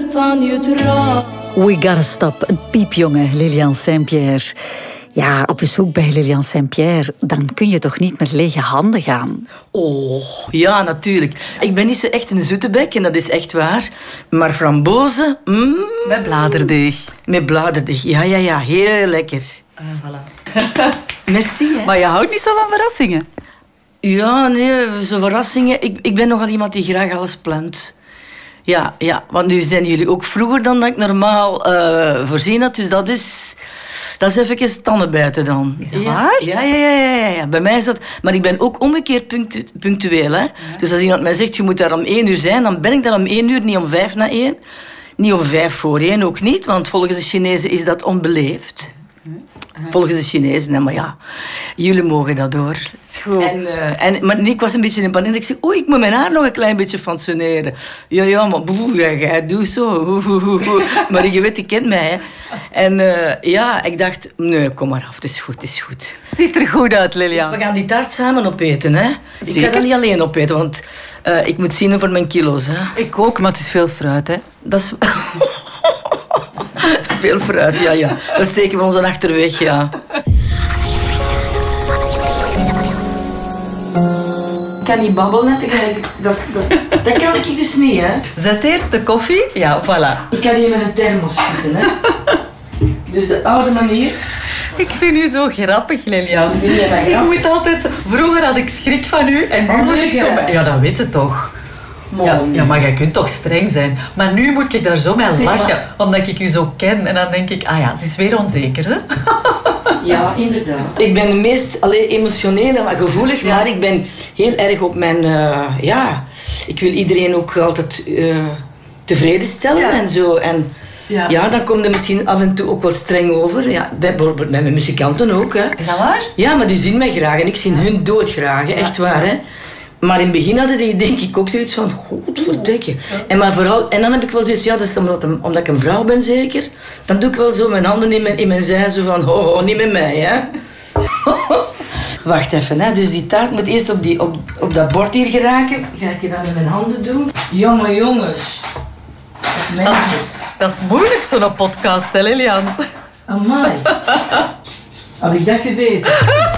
van je trouw. We Gotta Stop, een piepjonge Lilian Saint-Pierre. Ja, op bezoek bij Lilian Saint-Pierre, dan kun je toch niet met lege handen gaan? Oh, ja, natuurlijk. Ik ben niet zo echt een zoetebek, en dat is echt waar. Maar frambozen... Met bladerdeeg. Met bladerdeeg, ja, heel lekker. Voilà. Merci, hè. Maar je houdt niet zo van verrassingen? Ja, nee, zo verrassingen. Ik ben nogal iemand die graag alles plant. Ja, want nu zijn jullie ook vroeger dan dat ik normaal voorzien had. Dus dat is even tanden buiten dan. Is dat waar? Ja. Bij mij is dat... Maar ik ben ook omgekeerd punctueel, hè. Ja. Dus als iemand mij zegt, je moet daar om 1 uur zijn, dan ben ik daar om 1 uur, niet om 1:55. Niet om 1:55 ook niet, want volgens de Chinezen is dat onbeleefd. Volgens de Chinezen, hè, maar ja, jullie mogen dat hoor. Maar ik was een beetje in paniek. Ik zei, ik moet mijn haar nog een klein beetje fatsoeneren. Ja, maar jij doet zo. Maar je weet, je kent mij. Hè. En ik dacht, nee, kom maar af, het is goed. Ziet er goed uit, Lilian. Dus we gaan die taart samen opeten, hè. Zeker? Ik ga dat niet alleen opeten, want ik moet zien voor mijn kilo's, hè. Ik ook, maar het is veel fruit, hè. Dat is... Veel fruit, ja. Daar steken we onze achterweg, ja. Ik kan niet babbelen, dat kan ik dus niet, hè. Zet eerst de koffie. Ja, voilà. Ik kan hier met een thermos schieten, hè. Dus de oude manier. Ik vind u zo grappig, Lilian. Vind jij dat grappig? Je moet altijd zo... Vroeger had ik schrik van u en nu moet ik zo... Ja, dat weet je toch. Ja, maar jij kunt toch streng zijn. Maar nu moet ik daar zo mee lachen, omdat ik u zo ken. En dan denk ik, ze is weer onzeker, hè? Ja, inderdaad. Ik ben de meest emotioneel en gevoelig, maar ik ben heel erg op mijn... ik wil iedereen ook altijd tevreden stellen en zo. En dan komt er misschien af en toe ook wel streng over. Ja, bijvoorbeeld met mijn muzikanten ook. Hè. Is dat waar? Ja, maar die zien mij graag en ik zie hun doodgraag. Hè. Echt waar, hè. Maar in het begin hadden die, denk ik, ook zoiets van... Godverdikke. En dan heb ik wel zoiets... Ja, dat is omdat ik een vrouw ben, zeker. Dan doe ik wel zo mijn handen in mijn zij. Zo van, niet met mij, hè. Wacht even, hè. Dus die taart moet eerst op dat bord hier geraken. Ga ik dat met mijn handen doen? Jongens. Dat is moeilijk, zo'n podcast, hè, Lilian? Amai. Had ik dat geweten.